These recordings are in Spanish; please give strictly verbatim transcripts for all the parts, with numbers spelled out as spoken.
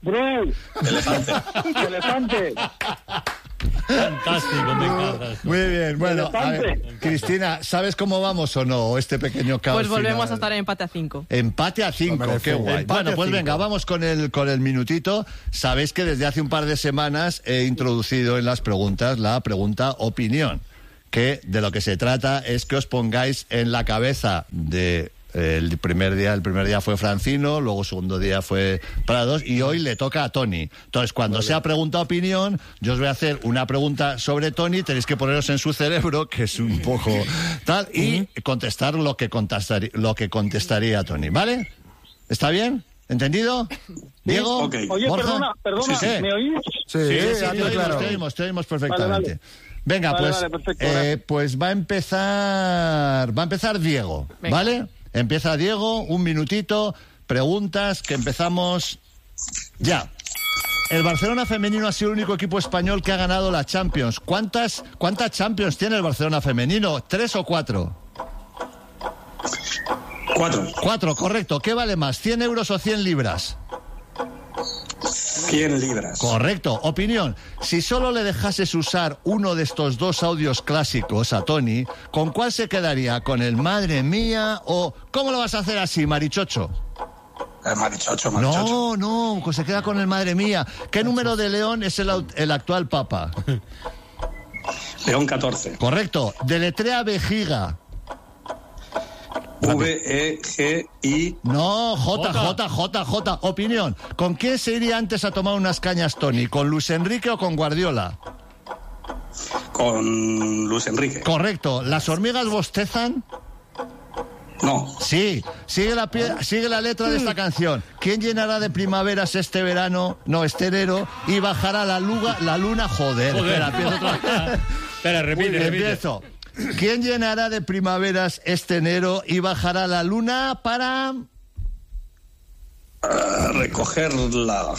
Bru. Elefante. Elefante. Fantástico, me encanta esto. Muy bien, bueno, a ver, Elefante. Cristina, ¿sabes cómo vamos o no? Este pequeño caos Pues volvemos final. a estar en empate a cinco. Empate a cinco, Hombre, qué sí, guay. empate Bueno, a pues cinco. venga, vamos con el, con el minutito. Sabéis que desde hace un par de semanas he introducido en las preguntas la pregunta opinión, que de lo que se trata es que os pongáis en la cabeza de... El primer día, el primer día fue Francino, luego el segundo día fue Prados y hoy le toca a Tony. Entonces, cuando vale. sea pregunta opinión, yo os voy a hacer una pregunta sobre Tony, tenéis que poneros en su cerebro, que es un poco tal, y contestar lo que contestaría, lo que contestaría Tony, ¿vale? ¿Está bien? ¿Entendido? ¿Diego? Ok. Oye, ¿Borja? perdona, perdona, Sí, sí. ¿me oís? Sí, Sí, sí, hazlo te oímos, claro. te oímos, te oímos perfectamente. Vale, vale. Venga, Vale, pues, vale, perfecto, eh, gracias. pues va a empezar, va a empezar Diego, Venga. ¿vale? Empieza Diego, un minutito, preguntas, que empezamos ya. El Barcelona femenino ha sido el único equipo español que ha ganado la Champions. ¿Cuántas, cuántas Champions tiene el Barcelona femenino? ¿Tres o cuatro? Cuatro. Cuatro, correcto. ¿Qué vale más, cien euros o cien libras? cien libras. Correcto. Opinión. Si solo le dejases usar uno de estos dos audios clásicos a Tony, ¿con cuál se quedaría? ¿Con el madre mía o cómo lo vas a hacer así, Marichocho? Eh, marichocho, marichocho. No, no, pues se queda con el madre mía. ¿Qué número de León es el, au- el actual papa? León catorce. Correcto. Deletrea vejiga. V E G I. No, J, J, J, J. Opinión. ¿Con quién se iría antes a tomar unas cañas, Tony? ¿Con Luis Enrique o con Guardiola? Con Luis Enrique. Correcto. ¿Las hormigas bostezan? No. Sí. Sigue la, pie- sigue la letra de esta canción. ¿Quién llenará de primaveras este verano, no, este enero, y bajará la, luga, la luna? Joder, Joder. espera, empiezo otra vez. Espera, repite, Muy bien, repite. empiezo. ¿Quién llenará de primaveras este enero y bajará la luna para...? A recogerla.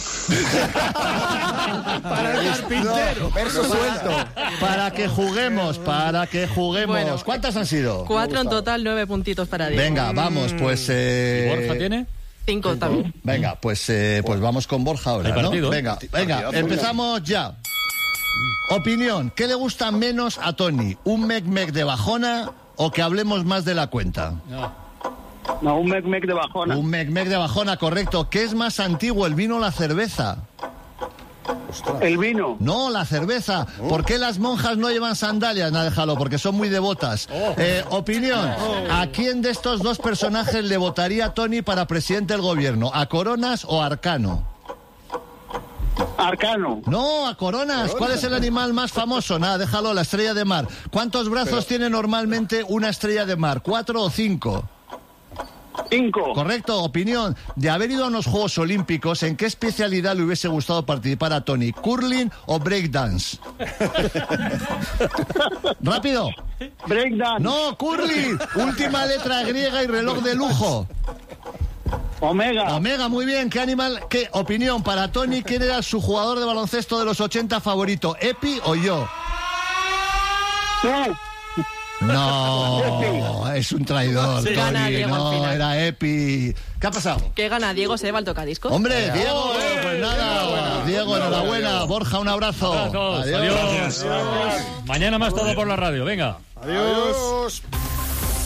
Para el carpintero. Verso suelto. Para que juguemos, para que juguemos. Bueno. ¿Cuántas han sido? Cuatro en total, nueve puntitos para Diego. Venga, vamos, pues... Eh... ¿Y Borja tiene? Cinco también. Venga, pues, eh, pues vamos con Borja ahora, Hay ¿no? partido, ¿eh? Venga, venga, empezamos ya. Opinión, ¿qué le gusta menos a Tony? ¿Un mec-mec de bajona o que hablemos más de la cuenta? No, un mec mec de bajona. Un mec-mec de bajona, correcto. ¿Qué es más antiguo, el vino o la cerveza? El vino. No, la cerveza. ¿Por qué las monjas no llevan sandalias? No, déjalo, porque son muy devotas. Eh, opinión, ¿a quién de estos dos personajes le votaría Tony para presidente del gobierno? ¿A Coronas o a Arcano? Arcano. No, a Coronas. ¿Cuál es el animal más famoso? Nada, déjalo, la estrella de mar. ¿Cuántos brazos tiene normalmente una estrella de mar? ¿Cuatro o cinco? Cinco. Correcto, opinión. De haber ido a unos Juegos Olímpicos, ¿en qué especialidad le hubiese gustado participar a Tony? ¿Curling o breakdance? ¿Rápido? Breakdance. No, curling. Última letra griega y reloj de lujo. Omega. Omega, muy bien. ¿Qué animal, qué opinión para Tony? ¿Quién era su jugador de baloncesto de los ochenta favorito? ¿Epi o yo? Tú. No, es un traidor, Sí. Tony. Gana Diego al No, final. era Epi. ¿Qué ha pasado? ¿Qué gana Diego? ¿Se lleva el tocadiscos? Hombre, Diego, pues nada. Diego, enhorabuena. Borja, un abrazo. Abrazos, adiós. Mañana más todo por la radio, venga. Adiós.